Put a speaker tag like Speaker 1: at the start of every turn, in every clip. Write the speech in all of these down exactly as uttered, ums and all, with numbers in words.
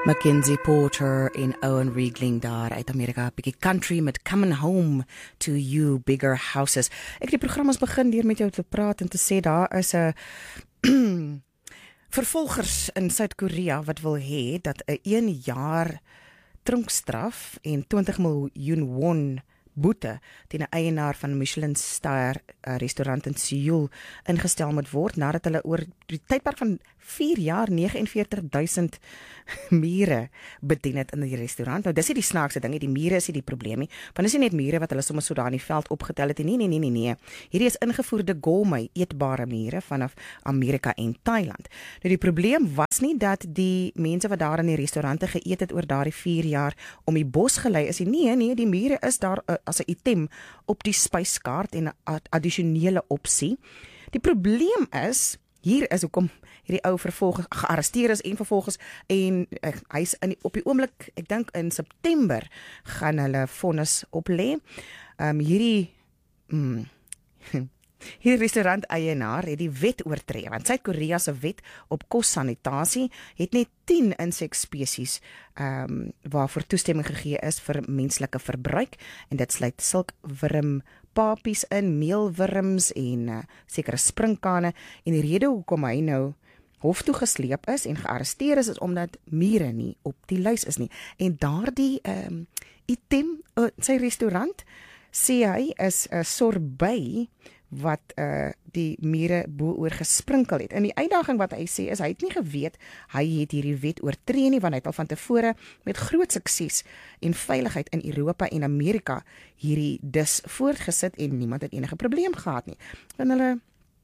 Speaker 1: Mackenzie Porter en Owen Riegling daar uit Amerika, bietjie country met Coming Home to You, Bigger Houses. Ek het die program ons begin deur met jou te praat en te sê daar is 'n vervolgers in Suid-Korea wat wil hê dat 'n een jaar tronkstraf en twintig miljoen won boete teen 'n eienaar van 'n Michelin-ster uh, restaurant in Seoul ingestel moet word nadat hulle oor die tydperk van vier jaar vyf negentig duisend mure bedien het in die restaurant. Nou dis nie die snaakse ding, die mure is nie die probleem nie. Want is nie net mure wat hulle sommer so daar in die veld opgetel het. Nee nee nee nee nee. Hierdie is ingevoerde gourmet eetbare mure vanaf Amerika en Thailand. Nou die probleem was nie dat die mense wat daar in die restaurante geëet het oor daardie vier jaar om die bos gelei is nie. Nee nee, die mure is daar uh, as 'n item op die spyskaart en 'n addisionele opsie. Die probleem is, hier is hoekom hierdie ou vervolg gearresteer is en vervolgens en uh, hy's in die, op die oomblik, ek dink in September gaan hulle vonnis oplê. Um, hierdie mm, hierdie restaurant eienaar het die wet oortree, want Suid-Korea se wet op kossanitasie het net tien insekspesies um, waarvoor toestemming gegee is vir menslike verbruik, en dit sluit silkwurm papies in, meelwurms en uh, sekere springkane, en die rede hoekom hy nou hof toe gesleep is en gearresteer is, is omdat mure nie op die lys is nie. En daardie um, item, uh, sy restaurant, sê hy is 'n uh, sorbet wat uh, die mure bo-oor gesprinkel het. En die uitdaging wat hy sê is, hy het nie geweet, hy het hierdie wet oortree nie, want hy het al van tevore met groot sukses en veiligheid in Europa en Amerika hierdie dis voortgesit en niemand het enige probleem gehad nie. En hulle,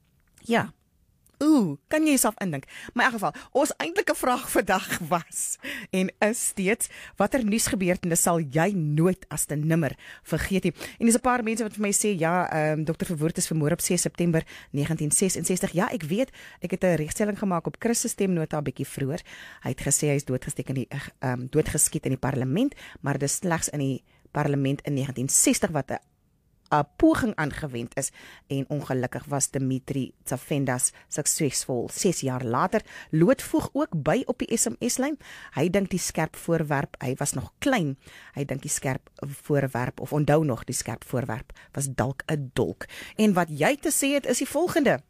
Speaker 1: ja, Oeh, kan jy jouself indink? Maar in elk geval, ons eintlike vraag vandag was en is steeds, watter nuusgebeurtenis sal jy nooit as te nimmer vergeet nie? En dis 'n paar mense wat vir my sê, ja, um, dokter Verwoerd is vermoor op ses September negentien sesensestig. Ja, ek weet, ek het 'n regstelling gemaak op Chris se stemnota 'n bietjie vroeër. Hy het gesê hy is doodgesteek in die um, doodgeskiet in die parlement, maar dis slegs in die parlement in negentien sestig wat 'n 'n poging aangewend is, en ongelukkig was Dimitri Tsafendas suksesvol. Ses jaar later, Loot voeg ook by op die S M S-lyn. Hy dink die skerp voorwerp, hy was nog klein, hy dink die skerp voorwerp, of onthou nog die skerp voorwerp, was dalk 'n dolk. En wat jy te sê het, is die volgende.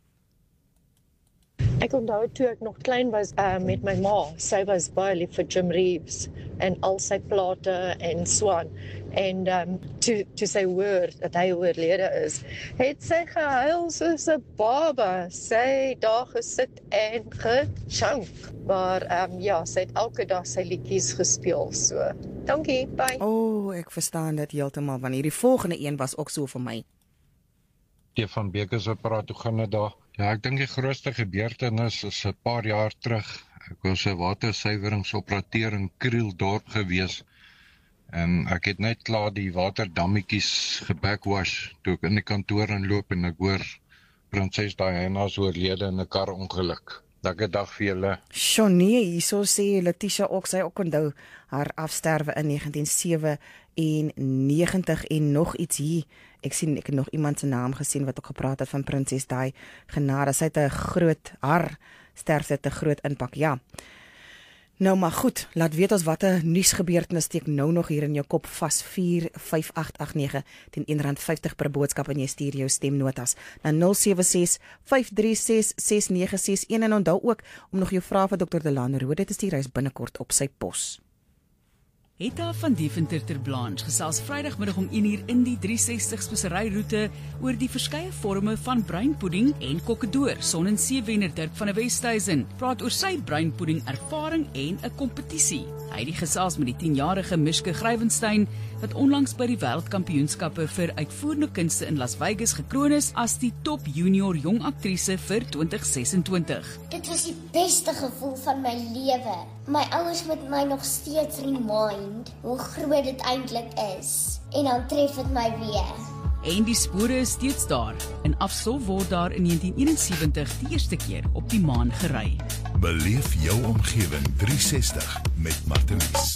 Speaker 2: Ek onthou toe ek nog klein was uh, met my ma. Sy was baie lief vir Jim Reeves en al sy plate en so aan. En um, toe, toe sy hoor dat hy oorlede is, het sy gehuil soos 'n baba. Sy daar gesit en gechunk. Maar um, ja, sy het elke dag sy liedjies gespeel. So, dankie, bye.
Speaker 1: O, oh, ek verstaan dit heeltemal, want hierdie volgende een was ook so vir my.
Speaker 3: Die van Beker se praat, hoe gaan dit daar? Ja, ek dink die grootste gebeurtenis is 'n paar jaar terug. Ek was 'n watersuiweringsoperateur in Krieldorp gewees. En ek het net klaar die waterdammetjies gebackwash toe ek in die kantoor inloop en ek hoor Prinses Diana is oorlede in 'n karongeluk. Lekker dag vir julle.
Speaker 1: Sjonie, hierso sê Letitia ook, sy ook onthou haar afsterwe in negentien sewennegentig en nog iets hier. Ek sien, ek het nog iemand se naam gesien wat ook gepraat het van Prinses Di Genade. Sy het 'n groot, haar sterfte het 'n groot impak, ja. Nou maar goed, laat weet ons wat 'n nuusgebeurtenis steek nou nog hier in jou kop vas. Vier vyf agt agt nege teen een rand vyftig per boodskap, en jy stuur jou stemnotas na nul sewe ses vyf drie ses ses nege ses een, en onthou ook om nog jou vrae vir dokter Delano Rode te stuur, hy is binnekort op sy pos.
Speaker 4: Hetta van Deventer ter Blanche gesels Vrydagmiddag om een uur in die drie sestig speseryroete oor die verskeie forme van breinpudding, en kokkedoor. Son en seewenner Dirk van der Westhuizen praat oor sy breinpudding ervaring en 'n kompetisie. Hy het die gesels met die tienjarige Mishke Grywenstein wat onlangs by die Wêreldkampioenskappe vir uitvoerende kunste in Las Vegas gekroon is as die top junior jong aktrise vir twintig sesentwintig.
Speaker 5: Dit was die beste gevoel van my lewe. My ouers moet my nog steeds remind hoe groot dit eintlik is. En dan tref dit my weer.
Speaker 4: En die spore is steeds daar. In Afsel word daar in negentien eenensewentig die eerste keer op die maan gery.
Speaker 6: Beleef jou omgewing drie sestig met Martelies.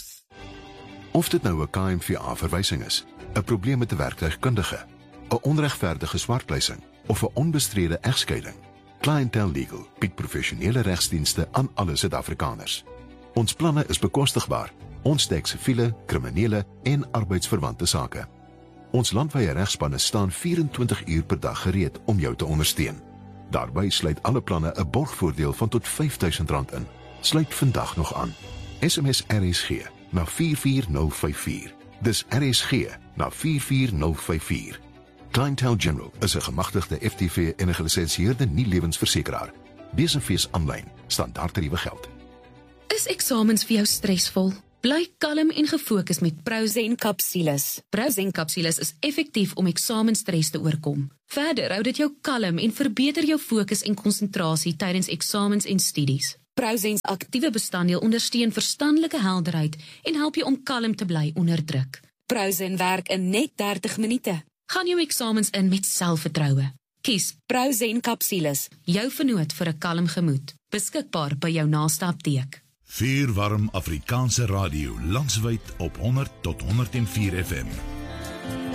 Speaker 6: Of dit nou 'n K M V A-verwysing is, 'n probleem met 'n werktuigkundige, 'n onregverdige swartpleising of 'n onbestrede egskeiding, Clientele Legal bied professionele regsdienste aan alle Suid-Afrikaners. Ons planne is bekostigbaar. Ons dek siviele, kriminele en arbeidsverwante sake. Ons landwyse regspanne staan vyf-en-twintig uur per dag gereed om jou te ondersteun. Daarby sluit alle planne 'n borgvoordeel van tot vyf duisend rand in. Sluit vandag nog aan. S M S R S G na vier vier nul vyf vier. Dis R S G na vier vier nul vyf vier. Clientele General is 'n gemagtigde F T V en 'n gelisensieerde nie-lewensversekeraar. Besenfees aanlyn, standaardtariewe geld.
Speaker 7: Is eksamens vir jou stresvol? Bly kalm en gefokus met Prozen Kapsules. Prozen Kapsules is effektief om eksamenstres te oorkom. Verder hou dit jou kalm en verbeter jou fokus en konsentrasie tydens eksamens en studies. Prozen's aktiewe bestanddeel ondersteun verstandelike helderheid en help jou om kalm te bly onder druk. Prozen werk in net dertig minute. Gaan jou eksamens in met selfvertroue. Kies Prozen Kapsules, jou vernoot vir 'n kalm gemoed. Beskikbaar by jou naaste apteek.
Speaker 8: Vier warm Afrikaanse radio, landwyd op honderd tot honderd en vier F M.